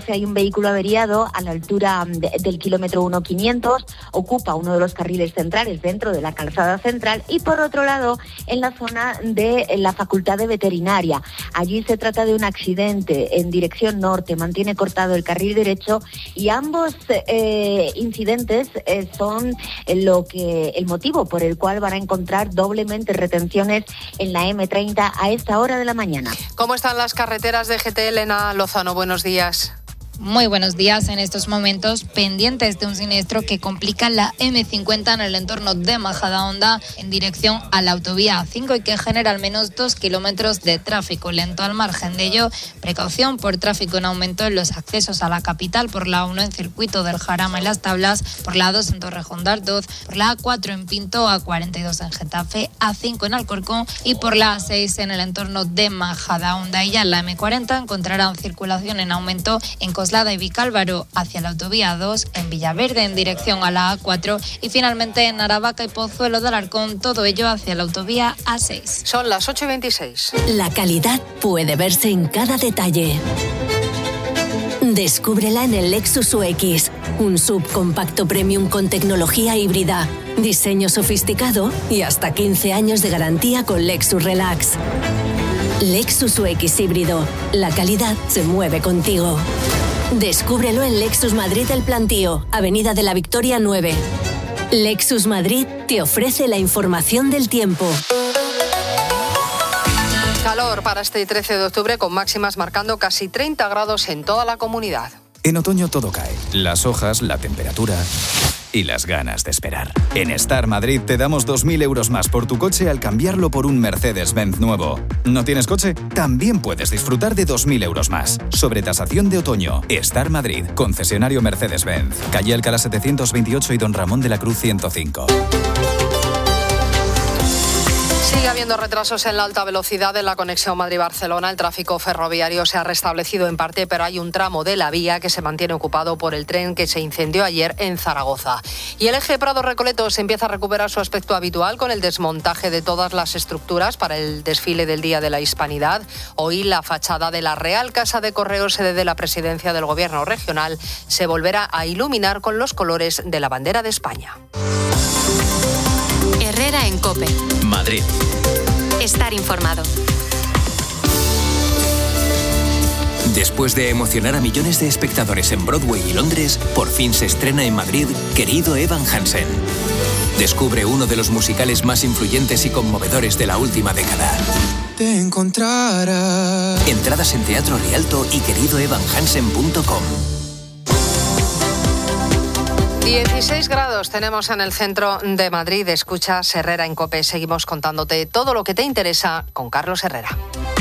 hay un vehículo averiado a la altura del kilómetro 1.500, ocupa uno de los carriles centrales dentro de la calzada central y por otro lado en la zona de la Facultad de Veterinaria. Allí se trata de un accidente en dirección norte, mantiene cortado el carril derecho y ambos incidentes son el motivo por el cual van a encontrar doblemente retenciones en la M30 a esta hora de la mañana. ¿Cómo están las carreteras de GT, Elena Lozano? Buenos días. Muy buenos días. En estos momentos pendientes de un siniestro que complica la M50 en el entorno de Majadahonda en dirección a la autovía A5 y que genera al menos 2 kilómetros de tráfico lento. Al margen de ello, precaución por tráfico en aumento en los accesos a la capital por la 1 en Circuito del Jarama y Las Tablas, por la 2 en Torrejón de Ardoz, por la A4 en Pinto, A42 en Getafe, A5 en Alcorcón y por la A6 en el entorno de Majadahonda. Y ya en la M40 encontrarán circulación en aumento en Coslada y Vicálvaro hacia la autovía 2, en Villaverde en dirección a la A4 y finalmente en Aravaca y Pozuelo de Alarcón, todo ello hacia la autovía A6. Son las 8:26. La calidad puede verse en cada detalle. Descúbrela en el Lexus UX, un subcompacto premium con tecnología híbrida, diseño sofisticado y hasta 15 años de garantía con Lexus Relax. Lexus UX híbrido, la calidad se mueve contigo. Descúbrelo en Lexus Madrid El Plantío, Avenida de la Victoria 9. Lexus Madrid te ofrece la información del tiempo. Calor para este 13 de octubre con máximas marcando casi 30 grados en toda la comunidad. En otoño todo cae. Las hojas, la temperatura y las ganas de esperar. En Star Madrid te damos 2.000 euros más por tu coche al cambiarlo por un Mercedes-Benz nuevo. ¿No tienes coche? También puedes disfrutar de 2.000 euros más. Sobre tasación de otoño. Star Madrid, concesionario Mercedes-Benz. Calle Alcalá 728 y Don Ramón de la Cruz 105. Sigue habiendo retrasos en la alta velocidad en la conexión Madrid-Barcelona. El tráfico ferroviario se ha restablecido en parte, pero hay un tramo de la vía que se mantiene ocupado por el tren que se incendió ayer en Zaragoza. Y el eje Prado-Recoletos empieza a recuperar su aspecto habitual con el desmontaje de todas las estructuras para el desfile del Día de la Hispanidad. Hoy la fachada de la Real Casa de Correos, sede de la Presidencia del Gobierno regional, se volverá a iluminar con los colores de la bandera de España. Herrera en COPE. Madrid. Estar informado. Después de emocionar a millones de espectadores en Broadway y Londres, por fin se estrena en Madrid Querido Evan Hansen. Descubre uno de los musicales más influyentes y conmovedores de la última década. Te encontrarás. Entradas en Teatro Rialto y queridoevanhansen.com. 16 grados tenemos en el centro de Madrid. Escuchas Herrera en COPE. Seguimos contándote todo lo que te interesa con Carlos Herrera.